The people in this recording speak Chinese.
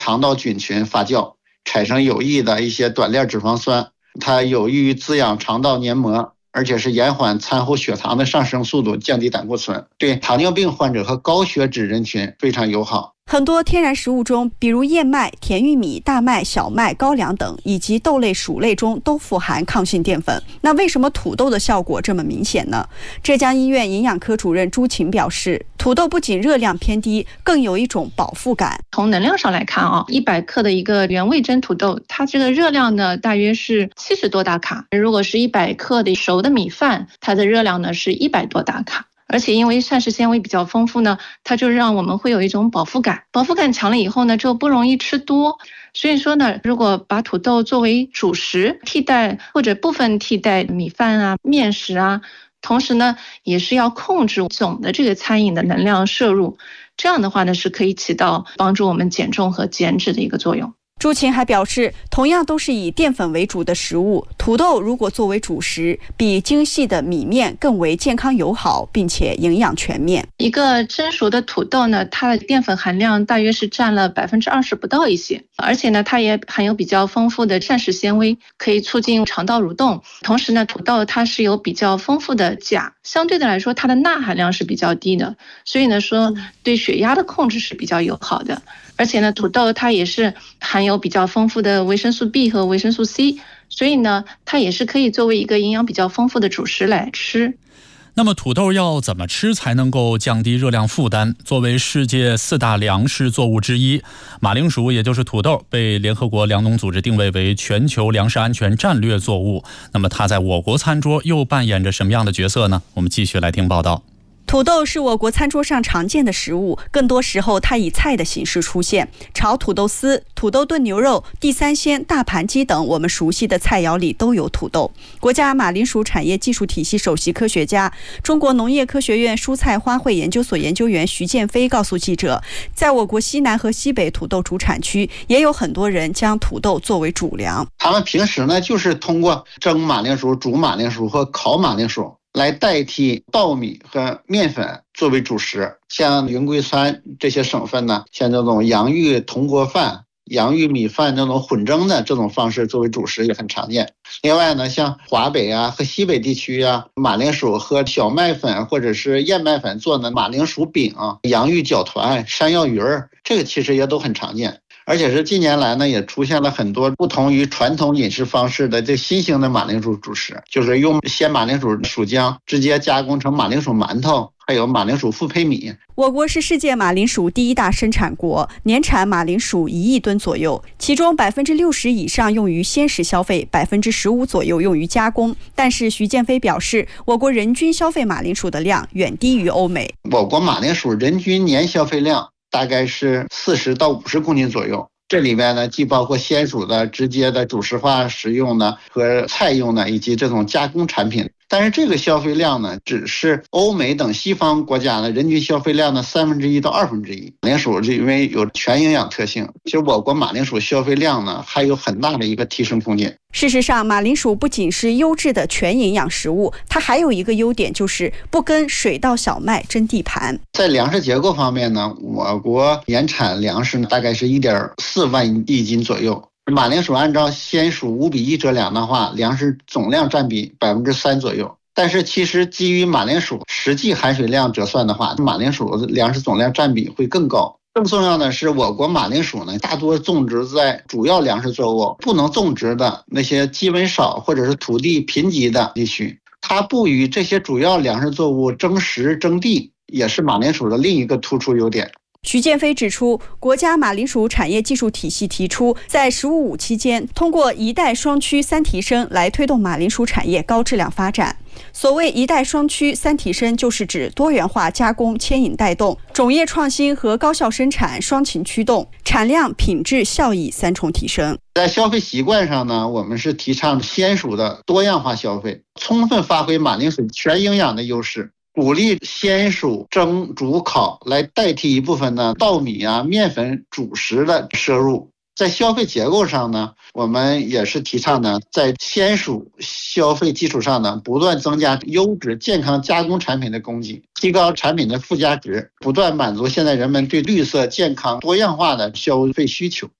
肠道菌群发酵，产生有益的一些短链脂肪酸，它有益于滋养肠道黏膜，而且是延缓餐后血糖的上升速度，降低胆固醇，对糖尿病患者和高血脂人群非常友好。 很多天然食物中，比如燕麦、甜玉米、大麦、小麦、高粱等，以及豆类、薯类中都富含抗性淀粉。那为什么土豆的效果这么明显呢？浙江医院营养科主任朱晴表示，土豆不仅热量偏低，更有一种饱腹感。 从能量上来看100克的一个原味蒸土豆，它这个热量呢大约是70多大卡。如果是100克的熟的米饭，它的热量呢是100多大卡。而且因为膳食纤维比较丰富呢，它就让我们会有一种饱腹感，饱腹感强了以后呢，就不容易吃多。所以说呢，如果把土豆作为主食替代或者部分替代米饭啊、面食啊，同时呢，也是要控制总的这个餐饮的能量摄入，这样的话呢，是可以起到帮助我们减重和减脂的一个作用。 朱晴还表示，同样都是以淀粉为主的食物，土豆如果作为主食，比精细的米面更为健康友好，并且营养全面。 一个蒸熟的土豆呢，它的淀粉含量大约是占了20%不到一些，而且呢，它也含有比较丰富的膳食纤维，可以促进肠道蠕动。同时呢，土豆它是有比较丰富的钾，相对的来说，它的钠含量是比较低的，所以呢说对血压的控制是比较友好的。而且呢，土豆它也是含有比较丰富的维生素 B 和维生素 C， 所以呢，它也是可以作为一个营养比较丰富的主食来吃。 那么土豆要怎么吃才能够降低热量负担？作为世界4大粮食作物之一，马铃薯也就是土豆被联合国粮农组织定位为全球粮食安全战略作物。那么它在我国餐桌又扮演着什么样的角色呢？我们继续来听报道。 土豆是我国餐桌上常见的食物，更多时候它以菜的形式出现。炒土豆丝、土豆炖牛肉、地三鲜、大盘鸡等我们熟悉的菜肴里都有土豆。国家马铃薯产业技术体系首席科学家、中国农业科学院蔬菜花卉研究所研究员徐建飞告诉记者，在我国西南和西北土豆主产区，也有很多人将土豆作为主粮。 他们平时呢，就是通过蒸马铃薯、煮马铃薯和烤马铃薯来代替稻米和面粉作为主食。像云贵川这些省份呢，像这种洋芋铜锅饭、洋芋米饭这种混蒸的这种方式作为主食也很常见。另外呢，像华北啊和西北地区啊，马铃薯和小麦粉或者是燕麦粉做的马铃薯饼、洋芋饺团、山药鱼儿，这个其实也都很常见。而且是近年来呢，也出现了很多不同于传统饮食方式的这新型的马铃薯主食，就是用鲜马铃薯薯浆直接加工成马铃薯馒头，还有马铃薯复胚米。 我国是世界马铃薯第1大生产国，年产马铃薯1亿吨左右，其中60%以上用于鲜食消费，15%左右用于加工。但是徐建飞表示，我国人均消费马铃薯的量远低于欧美。 我国马铃薯人均年消费量大概是40到50公斤左右，这里面呢既包括鲜薯的直接的主食化食用的和菜用的，以及这种加工产品。但是这个消费量呢，只是欧美等西方国家的人均消费量的1/3到1/2。马铃薯是因为有全营养特性，其实我国马铃薯消费量呢还有很大的一个提升空间。 事实上，马铃薯不仅是优质的全营养食物，它还有一个优点，就是不跟水稻、小麦争地盘。 在粮食结构方面呢，我国年产粮食大概是1.4万亿斤左右。马铃薯按照鲜薯5:1折量的话，粮食总量占比3%左右。但是其实基于马铃薯实际含水量折算的话，马铃薯粮食总量占比会更高。更重要的是，我国马铃薯呢，大多种植在主要粮食作物不能种植的那些基温少或者是土地贫瘠的地区，它不与这些主要粮食作物争食争地，也是马铃薯的另一个突出优点。 徐建飞指出，国家马铃薯产业技术体系提出，在“15+5”期间，通过一带双趋三提升来推动马铃薯产业高质量发展。所谓一带双趋三提升，就是指多元化加工牵引带动，种业创新和高效生产双擎驱动，产量、品质、效益3重提升。 在消费习惯上呢，我们是提倡鲜薯的多样化消费，充分发挥马铃薯全营养的优势，鼓励鲜薯蒸、煮、烤来代替一部分的稻米啊、面粉主食的摄入。 在消费结构上呢，我们也是提倡呢，在鲜蔬消费基础上呢，不断增加优质健康加工产品的供给，提高产品的附加值，不断满足现在人们对绿色、健康、多样化的消费需求。